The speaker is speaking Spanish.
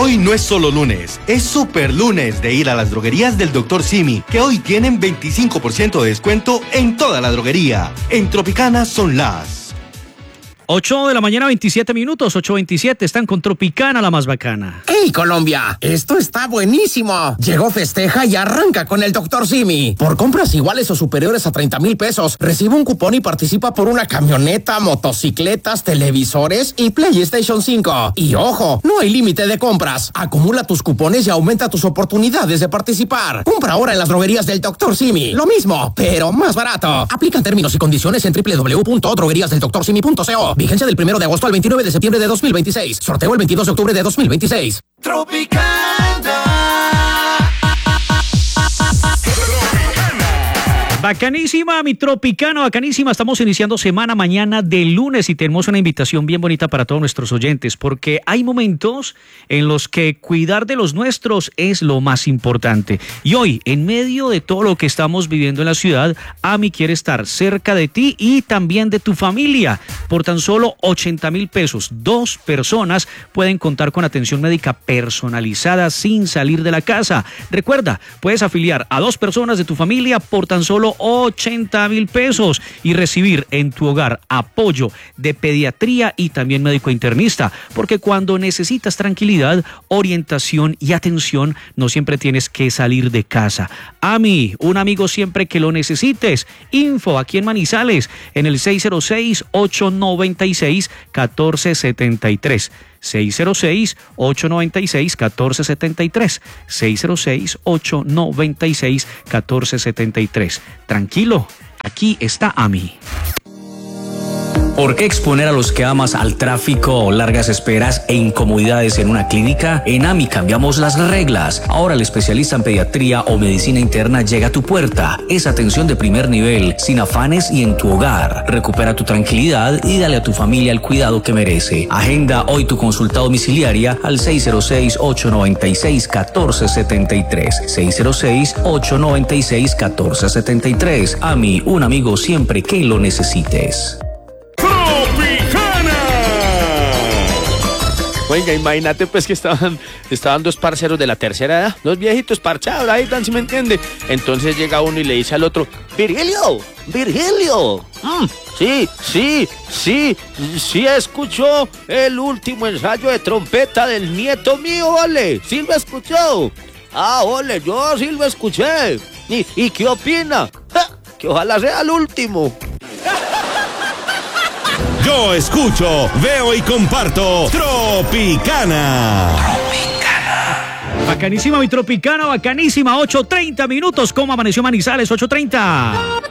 Hoy no es solo lunes, es super lunes de ir a las droguerías del Dr. Simi, que hoy tienen 25% de descuento en toda la droguería. En Tropicana son las 8 de la mañana, 27 minutos, 8:27, están con Tropicana, la más bacana. ¡Hey, Colombia! Esto está buenísimo. Llegó Festeja y arranca con el Dr. Simi. Por compras iguales o superiores a 30,000 pesos, recibe un cupón y participa por una camioneta, motocicletas, televisores y PlayStation 5. Y ojo, no hay límite de compras. Acumula tus cupones y aumenta tus oportunidades de participar. Compra ahora en las droguerías del Dr. Simi. Lo mismo, pero más barato. Aplican términos y condiciones en www.drogueriasdeldoctorsimi.co. Vigencia del 1 de agosto al 29 de septiembre de 2026. Sorteo el 22 de octubre de 2026. Bacanísima, mi Tropicana, bacanísima. Estamos iniciando semana mañana de lunes y tenemos una invitación bien bonita para todos nuestros oyentes, porque hay momentos en los que cuidar de los nuestros es lo más importante. Y hoy, en medio de todo lo que estamos viviendo en la ciudad, AMI quiere estar cerca de ti y también de tu familia. Por tan solo 80,000 pesos, 2 personas pueden contar con atención médica personalizada sin salir de la casa. Recuerda, puedes afiliar a 2 personas de tu familia por tan solo 80,000 pesos y recibir en tu hogar apoyo de pediatría y también médico internista, porque cuando necesitas tranquilidad, orientación y atención, no siempre tienes que salir de casa. AMI, un amigo siempre que lo necesites. Info aquí en Manizales en el 606-896-1473. 606-896-1473. 606-896-1473. Tranquilo, aquí está AMI. ¿Por qué exponer a los que amas al tráfico, largas esperas e incomodidades en una clínica? En AMI cambiamos las reglas. Ahora el especialista en pediatría o medicina interna llega a tu puerta. Es atención de primer nivel, sin afanes y en tu hogar. Recupera tu tranquilidad y dale a tu familia el cuidado que merece. Agenda hoy tu consulta domiciliaria al 606-896-1473. 606-896-1473. AMI, un amigo siempre que lo necesites. Oiga, imagínate pues que estaban 2 parceros de la tercera edad, 2 viejitos parchados ahí, ¿sí me entiende? Entonces llega uno y le dice al otro: Virgilio, sí escuchó el último ensayo de trompeta del nieto mío, ole, sí lo escuchó. Ah, ole, yo sí lo escuché. ¿Y qué opina? Que ojalá sea el último. Yo escucho, veo y comparto Tropicana. Bacanísima mi Tropicana, bacanísima. 8:30 minutos. ¿Cómo amaneció Manizales? 8:30.